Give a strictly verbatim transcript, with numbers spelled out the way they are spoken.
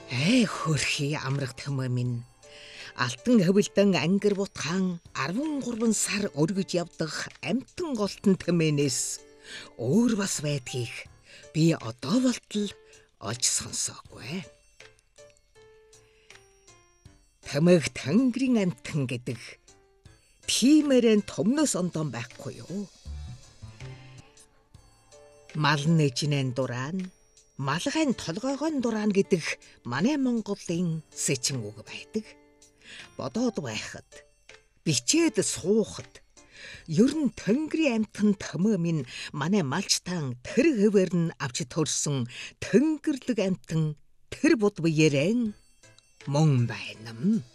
Эй хөрхий амрах төмөө минь. Алтан хөвөлдөн ангир бутхан арван гурван сар өргөж явдах амтан голтон төмөнөөс өөр бас байдгийг би одоо болтол олж сонсоогүй. Тамиг Тэнгэрийн амтан гэдэг тиймэрэн томноос ондон байхгүй юу? Мал нэжнэн дурaan, малгайн толгойгон дурaan гэдэг манай Монголын сэчин үг байдаг. Бодоод байхад, бичээд суухад ер нь Тэнгэрийн амтан төмөө минь манай малчтан тэр хэвээр нь авч төрсөн Тэнгэрлэг амтан тэр бод биеэрэн мөн байна.